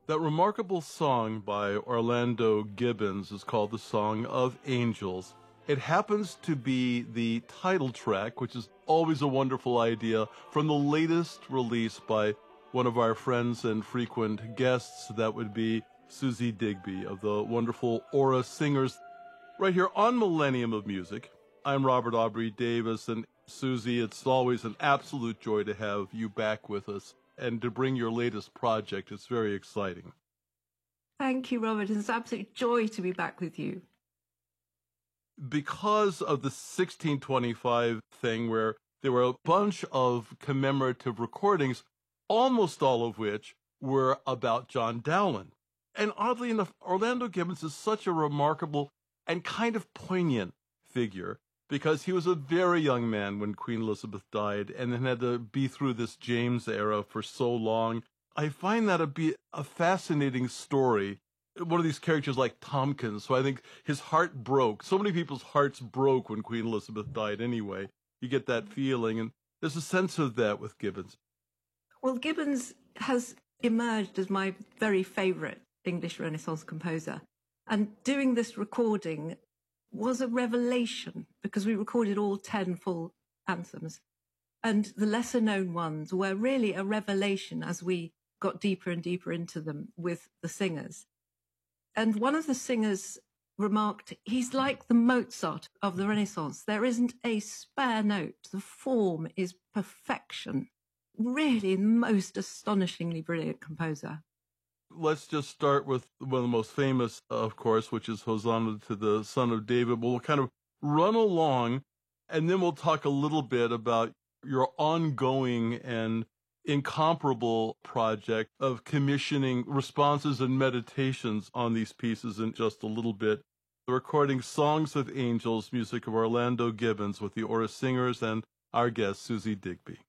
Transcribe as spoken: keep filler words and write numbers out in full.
That remarkable song by Orlando Gibbons is called The Song of Angels. It happens to be the title track, which is always a wonderful idea, from the latest release by one of our friends and frequent guests. That would be Susie Digby of the wonderful Aura Singers. Right here on Millennium of Music, I'm Robert Aubrey Davis, and Susie, it's always an absolute joy to have you back with us and to bring your latest project. It's very exciting. Thank you, Robert. It's an absolute joy to be back with you. Because of the sixteen twenty-five thing where there were a bunch of commemorative recordings, almost all of which were about John Dowland. And oddly enough, Orlando Gibbons is such a remarkable and kind of poignant figure because he was a very young man when Queen Elizabeth died and then had to be through this James era for so long. I find that to be a fascinating story. One of these characters like Tompkins, so I think his heart broke. So many people's hearts broke when Queen Elizabeth died anyway. You get that feeling, and there's a sense of that with Gibbons. Well, Gibbons has emerged as my very favourite English Renaissance composer. And doing this recording was a revelation because we recorded all ten full anthems. And the lesser known ones were really a revelation as we got deeper and deeper into them with the singers. And one of the singers remarked, he's like the Mozart of the Renaissance. There isn't a spare note. The form is perfection. Really the most astonishingly brilliant composer. Let's just start with one of the most famous, of course, which is Hosanna to the Son of David. We'll kind of run along, and then we'll talk a little bit about your ongoing and incomparable project of commissioning responses and meditations on these pieces in just a little bit. The recording Songs of Angels, music of Orlando Gibbons with the Aura Singers and our guest, Susie Digby.